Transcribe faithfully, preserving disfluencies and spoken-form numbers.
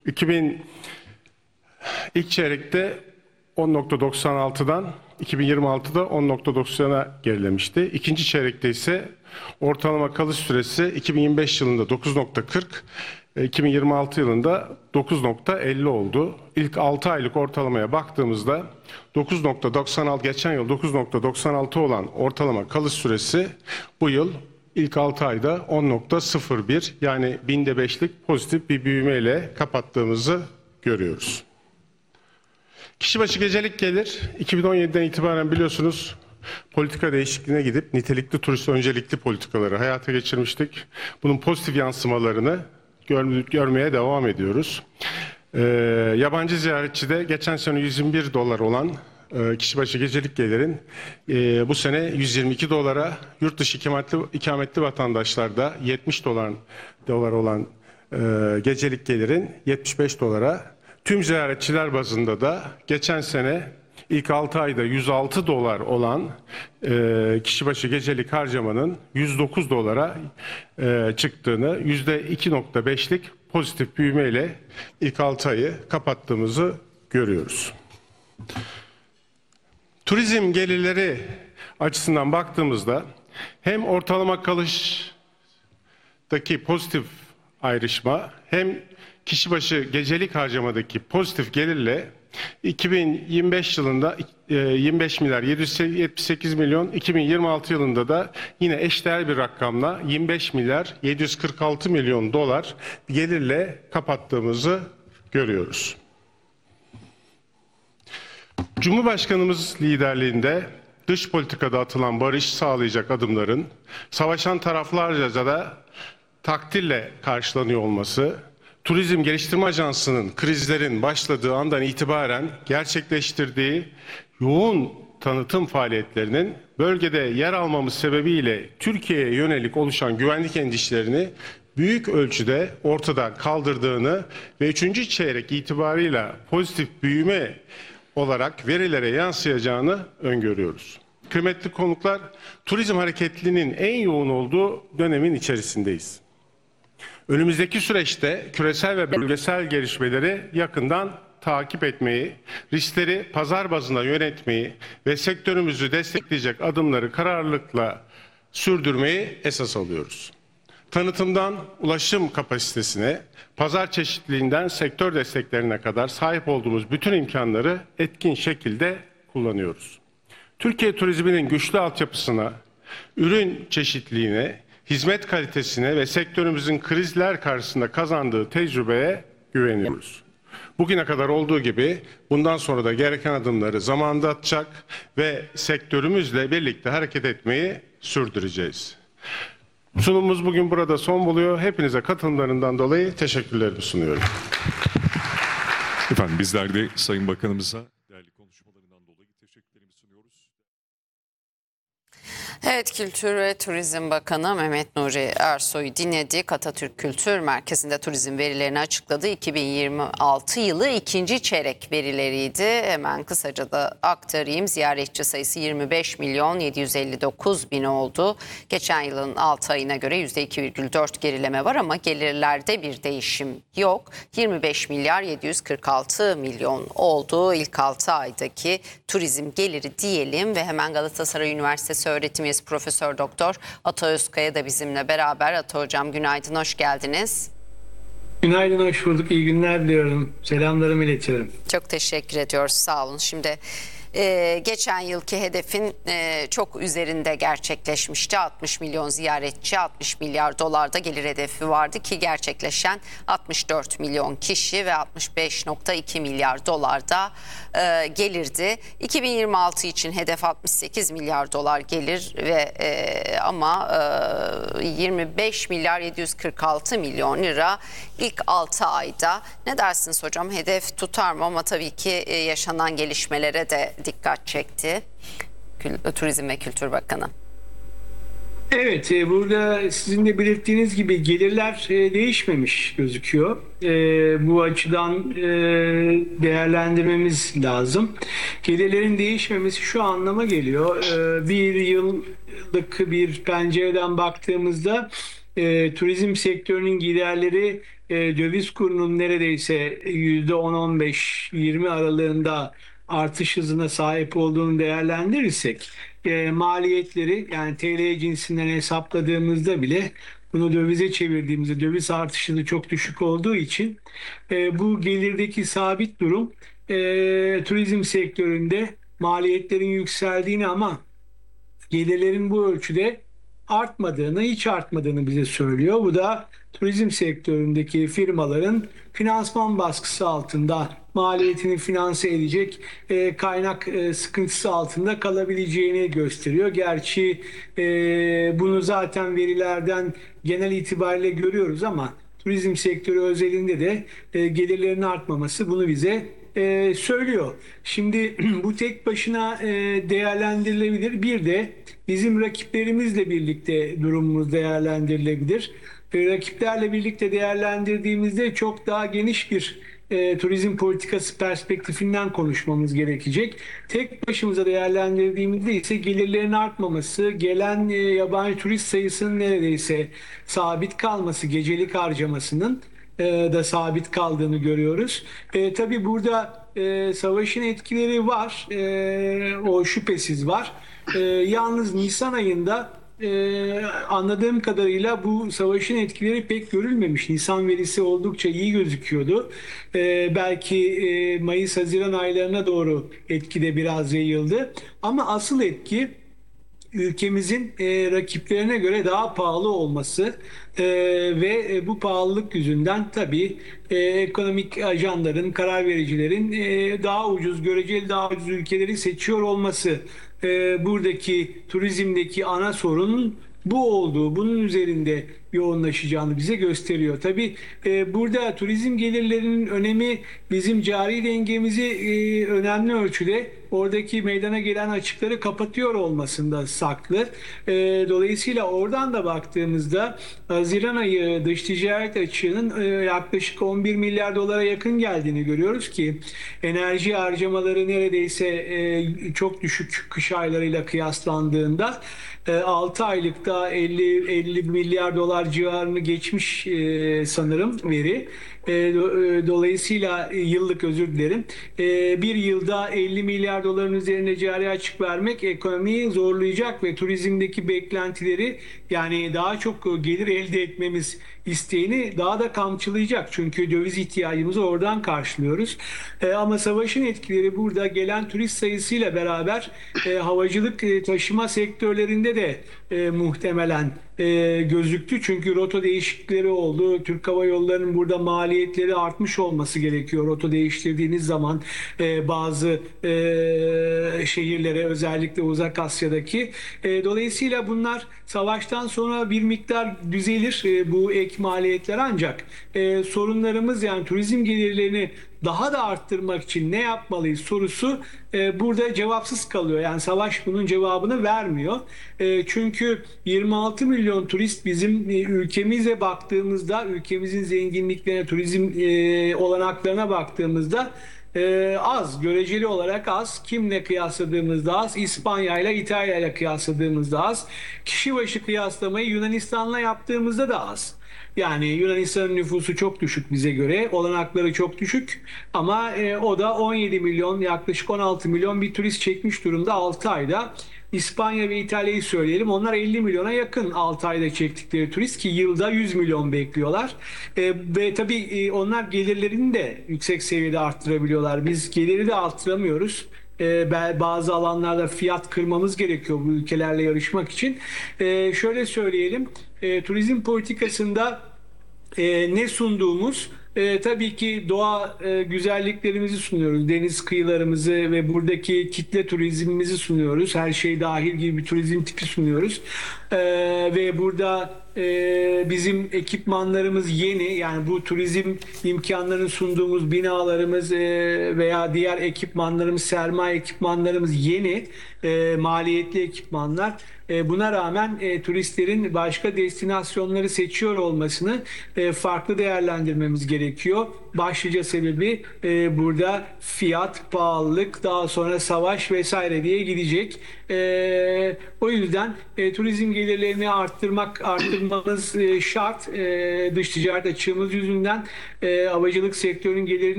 iki bin ilk çeyrekte on nokta doksan altıdan iki bin yirmi altıda on nokta doksana gerilemişti. İkinci çeyrekte ise ortalama kalış süresi iki bin yirmi beş yılında dokuz nokta kırk, iki bin yirmi altı yılında dokuz nokta elli oldu. İlk altı aylık ortalamaya baktığımızda dokuz nokta doksan altı, geçen yıl dokuz nokta doksan altı olan ortalama kalış süresi bu yıl ilk altı ayda on nokta sıfır bir, yani binde beşlik pozitif bir büyümeyle kapattığımızı görüyoruz. Kişi başı gecelik gelir iki bin on yediden itibaren biliyorsunuz politika değişikliğine gidip nitelikli turist öncelikli politikaları hayata geçirmiştik. Bunun pozitif yansımalarını gör, görmeye devam ediyoruz. Ee, yabancı ziyaretçide geçen sene yüz yirmi bir dolar olan e, kişi başı gecelik gelirin e, bu sene yüz yirmi iki dolara, yurt dışı ikametli, ikametli vatandaşlarda yetmiş dolar, dolar olan e, gecelik gelirin yetmiş beş dolara, tüm ziyaretçiler bazında da geçen sene ilk altı ayda yüz altı dolar olan e, kişi başı gecelik harcamanın yüz dokuz dolara e, çıktığını, yüzde iki nokta beşlik pozitif büyümeyle ilk altı ayı kapattığımızı görüyoruz. Turizm gelirleri açısından baktığımızda hem ortalama kalıştaki pozitif ayrışma hem kişi başı gecelik harcamadaki pozitif gelirle iki bin yirmi beş yılında yirmi beş milyar yedi yüz yetmiş sekiz milyon, iki bin yirmi altı yılında da yine eşdeğer bir rakamla yirmi beş milyar yedi yüz kırk altı milyon dolar gelirle kapattığımızı görüyoruz. Cumhurbaşkanımız liderliğinde dış politikada atılan barış sağlayacak adımların savaşan taraflarca da takdirle karşılanıyor olması, Turizm Geliştirme Ajansı'nın krizlerin başladığı andan itibaren gerçekleştirdiği yoğun tanıtım faaliyetlerinin bölgede yer almamız sebebiyle Türkiye'ye yönelik oluşan güvenlik endişelerini büyük ölçüde ortadan kaldırdığını ve üçüncü çeyrek itibarıyla pozitif büyüme olarak verilere yansıyacağını öngörüyoruz. Kıymetli konuklar, turizm hareketliliğinin en yoğun olduğu dönemin içerisindeyiz. Önümüzdeki süreçte küresel ve bölgesel gelişmeleri yakından takip etmeyi, riskleri pazar bazında yönetmeyi ve sektörümüzü destekleyecek adımları kararlılıkla sürdürmeyi esas alıyoruz. Tanıtımdan ulaşım kapasitesine, pazar çeşitliliğinden sektör desteklerine kadar sahip olduğumuz bütün imkanları etkin şekilde kullanıyoruz. Türkiye turizminin güçlü altyapısına, ürün çeşitliliğine, hizmet kalitesine ve sektörümüzün krizler karşısında kazandığı tecrübeye güveniyoruz. Bugüne kadar olduğu gibi bundan sonra da gereken adımları zamanında atacak ve sektörümüzle birlikte hareket etmeyi sürdüreceğiz. Sunumumuz bugün burada son buluyor. Hepinize katılımlarından dolayı teşekkürlerimi sunuyorum. Efendim bizler de Sayın Bakanımıza değerli konuşmalarından dolayı teşekkürlerimi sunuyoruz. Evet, Kültür ve Turizm Bakanı Mehmet Nuri Ersoy'u dinledik. Atatürk Kültür Merkezi'nde turizm verilerini açıkladı. iki bin yirmi altı yılı ikinci çeyrek verileriydi. Hemen kısaca da aktarayım. Ziyaretçi sayısı yirmi beş milyon yedi yüz elli dokuz bin oldu. Geçen yılın altı ayına göre yüzde iki virgül dört gerileme var ama gelirlerde bir değişim yok. yirmi beş milyar yedi yüz kırk altı milyon oldu ilk altı aydaki turizm geliri diyelim ve hemen Galatasaray Üniversitesi öğretim üyesi Profesör Doktor Ata Özkaya da bizimle beraber. Ata Hocam günaydın, hoş geldiniz. Günaydın, hoş bulduk. İyi günler diliyorum. Selamlarımı iletiyorum. Çok teşekkür ediyoruz, sağ olun. Şimdi e, geçen yılki hedefin e, çok üzerinde gerçekleşmişti. altmış milyon ziyaretçi, altmış milyar dolarda gelir hedefi vardı ki gerçekleşen altmış dört milyon kişi ve altmış beş nokta iki milyar dolarda e, gelirdi. iki bin yirmi altı için hedef altmış sekiz milyar dolar gelir ve e, ama e, yirmi beş milyar yedi yüz kırk altı milyon lira ilk altı ayda. Ne dersiniz hocam, hedef tutar mı? Ama tabii ki e, yaşanan gelişmelere de dikkat çekti Turizm ve Kültür Bakanı. Evet, burada sizin de belirttiğiniz gibi gelirler değişmemiş gözüküyor. Bu açıdan değerlendirmemiz lazım. Gelirlerin değişmemesi şu anlama geliyor. Bir yıllık bir pencereden baktığımızda turizm sektörünün giderleri e, döviz kurunun neredeyse yüzde on on beş yirmi aralığında artış hızına sahip olduğunu değerlendirirsek, e, maliyetleri yani T L cinsinden hesapladığımızda bile bunu dövize çevirdiğimizde döviz artışı da çok düşük olduğu için e, bu gelirdeki sabit durum e, turizm sektöründe maliyetlerin yükseldiğini ama gelirlerin bu ölçüde artmadığını, hiç artmadığını bize söylüyor. Bu da turizm sektöründeki firmaların finansman baskısı altında maliyetini finanse edecek e, kaynak e, sıkıntısı altında kalabileceğini gösteriyor. Gerçi e, bunu zaten verilerden genel itibariyle görüyoruz ama turizm sektörü özelinde de e, gelirlerin artmaması bunu bize e, söylüyor. Şimdi bu tek başına e, değerlendirilebilir. Bir de bizim rakiplerimizle birlikte durumumuz değerlendirilebilir. E, rakiplerle birlikte değerlendirdiğimizde çok daha geniş bir e, turizm politikası perspektifinden konuşmamız gerekecek. Tek başımıza değerlendirdiğimizde ise gelirlerin artmaması, gelen e, yabancı turist sayısının neredeyse sabit kalması, gecelik harcamasının e, da sabit kaldığını görüyoruz. E, tabii burada e, savaşın etkileri var, e, o şüphesiz var. E, yalnız Nisan ayında Ee, anladığım kadarıyla bu savaşın etkileri pek görülmemiş. Nisan verisi oldukça iyi gözüküyordu. Ee, belki e, Mayıs-Haziran aylarına doğru etki de biraz yayıldı. Ama asıl etki ülkemizin e, rakiplerine göre daha pahalı olması e, ve e, bu pahalılık yüzünden tabii e, ekonomik ajanların, karar vericilerin e, daha ucuz, göreceli daha ucuz ülkeleri seçiyor olması. E, buradaki turizmdeki ana sorunun bu olduğu, bunun üzerinde yoğunlaşacağını bize gösteriyor. Tabii e, burada turizm gelirlerinin önemi bizim cari dengemizi e, önemli ölçüde oradaki meydana gelen açıkları kapatıyor olmasında saklı. E, dolayısıyla oradan da baktığımızda Haziran ayı dış ticaret açığının e, yaklaşık on bir milyar dolara yakın geldiğini görüyoruz ki enerji harcamaları neredeyse e, çok düşük kış aylarıyla kıyaslandığında e, altı aylıkta elli elli milyar dolar civarını geçmiş e, sanırım veri. E, do- e, dolayısıyla e, yıllık özür dilerim. E, bir yılda elli milyar doların üzerine cari açık vermek ekonomiyi zorlayacak ve turizmdeki beklentileri yani daha çok gelir elde etmemiz isteğini daha da kamçılayacak. Çünkü döviz ihtiyacımızı oradan karşılıyoruz. E, ama savaşın etkileri burada gelen turist sayısıyla beraber e, havacılık e, taşıma sektörlerinde de e, muhtemelen e, gözüktü. Çünkü rota değişiklikleri oldu. Türk Hava Yolları'nın burada maliyetleri artmış olması gerekiyor. Rota değiştirdiğiniz zaman e, bazı e, şehirlere özellikle Uzak Asya'daki. E, dolayısıyla bunlar savaştan sonra bir miktar düzelir e, bu ek maliyetler ancak e, sorunlarımız yani turizm gelirlerini daha da arttırmak için ne yapmalıyız sorusu e, burada cevapsız kalıyor. Yani savaş bunun cevabını vermiyor. E, çünkü yirmi altı milyon turist bizim e, ülkemize baktığımızda, ülkemizin zenginliklerine, turizm e, olanaklarına baktığımızda e, az, göreceli olarak az. Kimle kıyasladığımızda az, İspanya ile İtalya ile kıyasladığımızda az. Kişi başı kıyaslamayı Yunanistan'la yaptığımızda da az. Yani Yunanistan'ın nüfusu çok düşük bize göre, olanakları çok düşük ama e, o da on yedi milyon yaklaşık on altı milyon bir turist çekmiş durumda altı ayda. İspanya ve İtalya'yı söyleyelim. Onlar elli milyona yakın altı ayda çektikleri turist ki yılda yüz milyon bekliyorlar. E, ve tabii e, onlar gelirlerini de yüksek seviyede arttırabiliyorlar. Biz geliri de arttıramıyoruz. E, bazı alanlarda fiyat kırmamız gerekiyor bu ülkelerle yarışmak için. E, şöyle söyleyelim. E, turizm politikasında e, ne sunduğumuz e, tabii ki doğa e, güzelliklerimizi sunuyoruz. Deniz kıyılarımızı ve buradaki kitle turizmimizi sunuyoruz. Her şey dahil gibi bir turizm tipi sunuyoruz. E, ve burada e, bizim ekipmanlarımız yeni. Yani bu turizm imkanlarını sunduğumuz binalarımız e, veya diğer ekipmanlarımız, sermaye ekipmanlarımız yeni. E, maliyetli ekipmanlar. E, buna rağmen e, turistlerin başka destinasyonları seçiyor olmasını e, farklı değerlendirmemiz gerekiyor. Başlıca sebebi e, burada fiyat, pahalılık, daha sonra savaş vesaire diye gidecek. E, o yüzden e, turizm gelirlerini arttırmak, arttırmak açılmamız e, şart. E, dış ticaret açığımız yüzünden e, havacılık sektörünün gelirini